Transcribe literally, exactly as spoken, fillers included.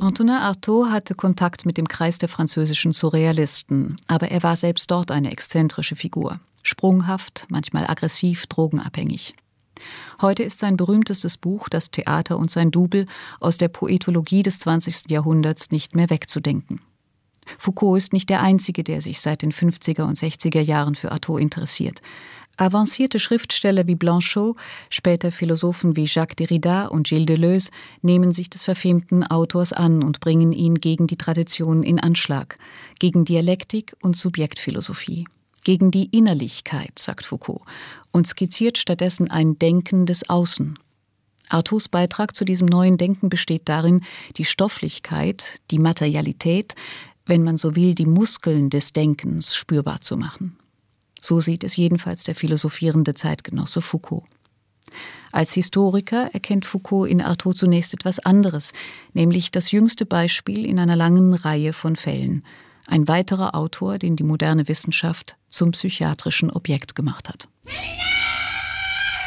Antonin Artaud hatte Kontakt mit dem Kreis der französischen Surrealisten, aber er war selbst dort eine exzentrische Figur. Sprunghaft, manchmal aggressiv, drogenabhängig. Heute ist sein berühmtestes Buch, Das Theater und sein Double, aus der Poetologie des zwanzigsten Jahrhunderts nicht mehr wegzudenken. Foucault ist nicht der Einzige, der sich seit den fünfziger und sechziger Jahren für Artaud interessiert. Avancierte Schriftsteller wie Blanchot, später Philosophen wie Jacques Derrida und Gilles Deleuze nehmen sich des verfemten Autors an und bringen ihn gegen die Tradition in Anschlag, gegen Dialektik und Subjektphilosophie, gegen die Innerlichkeit, sagt Foucault, und skizziert stattdessen ein Denken des Außen. Artauds Beitrag zu diesem neuen Denken besteht darin, die Stofflichkeit, die Materialität, wenn man so will, die Muskeln des Denkens spürbar zu machen. So sieht es jedenfalls der philosophierende Zeitgenosse Foucault. Als Historiker erkennt Foucault in Artaud zunächst etwas anderes, nämlich das jüngste Beispiel in einer langen Reihe von Fällen. Ein weiterer Autor, den die moderne Wissenschaft zum psychiatrischen Objekt gemacht hat.